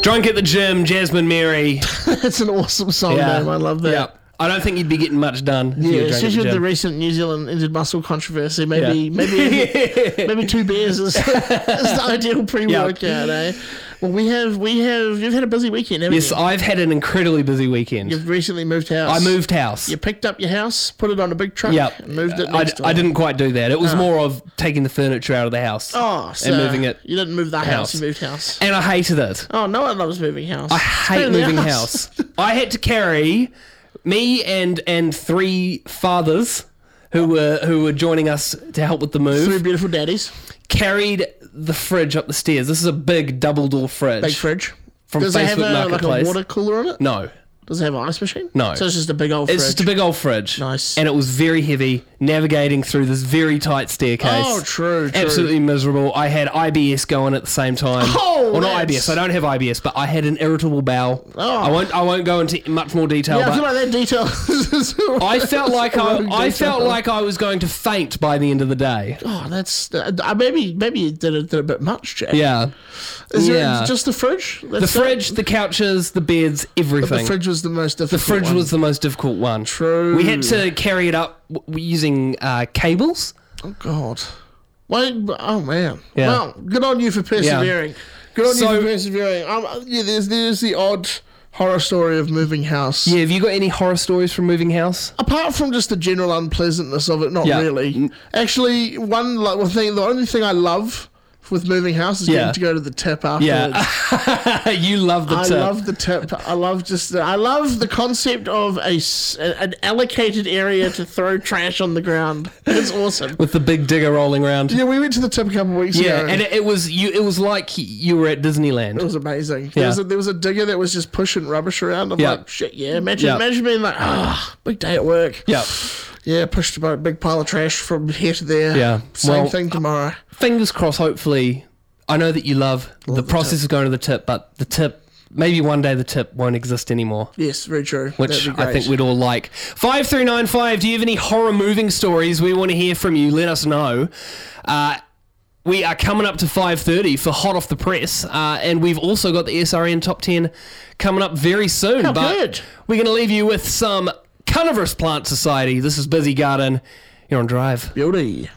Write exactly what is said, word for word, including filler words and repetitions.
Drunk at the Gym, Jasmine Mary. That's an awesome song Yeah. name. I love that. Yeah. I don't think you'd be getting much done. If you Yeah, were drunk at especially the with the gym. recent New Zealand injured muscle controversy. Maybe, Yeah. maybe, maybe two beers is, is the ideal pre-workout. Eh? Well, we have, we have. You've had a busy weekend, haven't Yes, you? I've had an incredibly busy weekend. You've recently moved house. I moved house. You picked up your house, put it on a big truck, Yep. and moved it I, next door. I didn't quite do that. It was more of taking the furniture out of the house Oh, so and moving it. You didn't move the house. house. You moved house. And I hated it. Oh, no one loves moving house. I hate moving house. I had to carry me and and three fathers who were who were joining us to help with the move. Three beautiful daddies. Carried the fridge up the stairs. This is a big double door fridge. Big fridge. From Does it have Facebook a, like a Marketplace. water cooler on it? No. Does it have an ice machine? No. So it's just a big old It's fridge. just a big old fridge. Nice. And it was very heavy, navigating through this very tight staircase. Oh, true, true. Absolutely miserable. I had I B S going at the same time. Oh, well, not that's- I B S. I don't have I B S, but I had an irritable bowel. Oh. I won't. I won't go into much more detail. Yeah, I but feel like that detail. is- I felt like I, wrong I detail. felt like I was going to faint by the end of the day. Oh, that's uh, maybe maybe you did it did a bit much, Jack. Yeah. Is yeah. it just the fridge? The That's it? fridge, the couches, the beds, everything. The fridge was the most difficult. The fridge one. was the most difficult one. True. We had to carry it up w- using uh, cables. Oh God. Wait. Oh man. Yeah. Well, good on you for persevering. Good on So- you for persevering. Um, yeah, there's there's the odd horror story of moving house. Yeah, have you got any horror stories from moving house? Apart from just the general unpleasantness of it, not Yeah. really. Actually, one like one thing, the only thing I love with moving house is Yeah. getting to go to the tip afterwards. Yeah. You love the I tip. love the tip. I love just. I love the concept of a s- an allocated area to throw trash on the ground. It's awesome. With the big digger rolling around. Yeah, we went to the tip a couple of weeks Yeah, ago. and it, it was you. It was like you were at Disneyland. It was amazing. There, Yeah. was a, there was a digger that was just pushing rubbish around. I'm Yeah. like, shit, yeah. Imagine, Yeah. imagine being like, ah, big day at work. Yeah. Yeah, pushed about a big pile of trash from here to there. Yeah. Same Well, thing tomorrow. Fingers crossed. Hopefully, I know that you love, the the process of going to the tip, but the tip. Maybe one day the tip won't exist anymore. Yes, very true. Which That'd be I great. think we'd all like. five three nine five, do you have any horror moving stories? We want to hear from you. Let us know. Uh, we are coming up to five thirty for Hot Off the Press. Uh, and we've also got the S R N Top ten coming up very soon. How but good. We're going to leave you with some Carnivorous Plant Society. This is Busy Garden. You're on Drive. Beauty.